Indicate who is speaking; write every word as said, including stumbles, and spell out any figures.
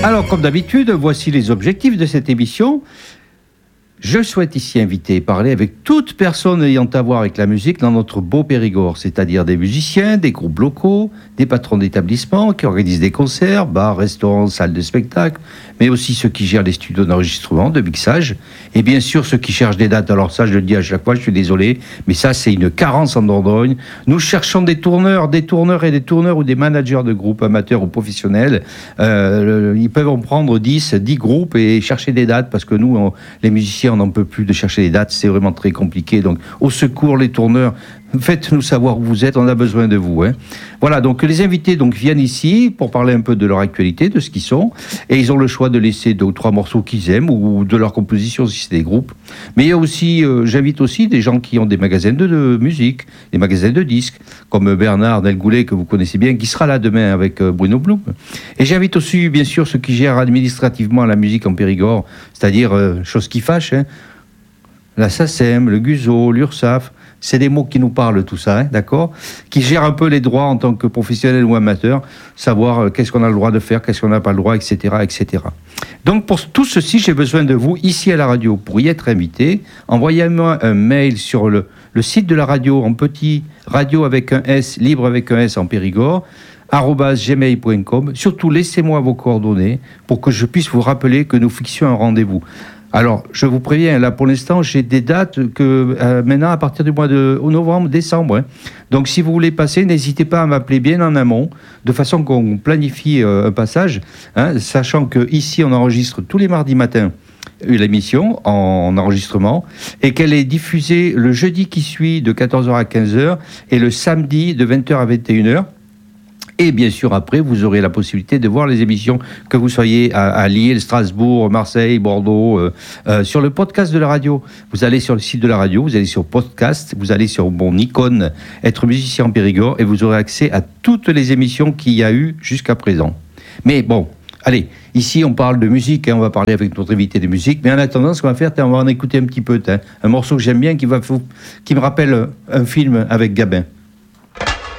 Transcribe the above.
Speaker 1: Alors, comme d'habitude, voici les objectifs de cette émission. Je souhaite ici inviter et parler avec toute personne ayant à voir avec la musique dans notre beau Périgord, c'est-à-dire des musiciens, des groupes locaux, des patrons d'établissements qui organisent des concerts, bars, restaurants, salles de spectacle, mais aussi ceux qui gèrent les studios d'enregistrement, de mixage, et bien sûr ceux qui cherchent des dates. Alors ça, je le dis à chaque fois, je suis désolé, mais ça, c'est une carence en Dordogne. Nous cherchons des tourneurs, des tourneurs et des tourneurs ou des managers de groupes amateurs ou professionnels. Euh, ils peuvent en prendre dix, dix groupes et chercher des dates, parce que nous, on, les musiciens, on n'en peut plus de chercher des dates, c'est vraiment très compliqué. Donc, au secours, les tourneurs, faites-nous savoir où vous êtes, on a besoin de vous. Hein. Voilà, donc les invités donc, viennent ici pour parler un peu de leur actualité, de ce qu'ils sont, et ils ont le choix de laisser deux ou trois morceaux qu'ils aiment, ou de leur composition si c'est des groupes. Mais il y a aussi, euh, j'invite aussi des gens qui ont des magasins de, de musique, des magasins de disques, comme Bernard Delgoulet, que vous connaissez bien, qui sera là demain avec euh, Bruno Blum. Et j'invite aussi, bien sûr, ceux qui gèrent administrativement la musique en Périgord, c'est-à-dire, euh, chose qui fâche, hein, la S A C E M, le G U S O, l'URSSAF, c'est des mots qui nous parlent tout ça, hein, d'accord ? Qui gèrent un peu les droits en tant que professionnel ou amateur, savoir euh, qu'est-ce qu'on a le droit de faire, qu'est-ce qu'on n'a pas le droit, et cetera, et cetera. Donc pour tout ceci, j'ai besoin de vous ici à la radio pour y être invité. Envoyez-moi un mail sur le, le site de la radio en petit, radio avec un S, libre avec un S en Périgord, arobase gmail point com. Surtout, laissez-moi vos coordonnées pour que je puisse vous rappeler que nous fixions un rendez-vous. Alors, je vous préviens, là, pour l'instant, j'ai des dates que, euh, maintenant, à partir du mois de novembre, décembre. Hein. Donc, si vous voulez passer, n'hésitez pas à m'appeler bien en amont, de façon qu'on planifie euh, un passage, hein, sachant qu'ici, on enregistre tous les mardis matins l'émission en enregistrement, et qu'elle est diffusée le jeudi qui suit de quatorze heures à quinze heures, et le samedi de vingt heures à vingt et une heures. Et bien sûr, après, vous aurez la possibilité de voir les émissions, que vous soyez à, à Lille, Strasbourg, Marseille, Bordeaux, euh, euh, sur le podcast de la radio. Vous allez sur le site de la radio, vous allez sur podcast, vous allez sur mon icône Être musicien en Périgord, et vous aurez accès à toutes les émissions qu'il y a eu jusqu'à présent. Mais bon, allez, ici on parle de musique, hein, on va parler avec notre invité de musique, mais en attendant, ce qu'on va faire, on va en écouter un petit peu, hein, un morceau que j'aime bien, qui, va, qui me rappelle un film avec Gabin.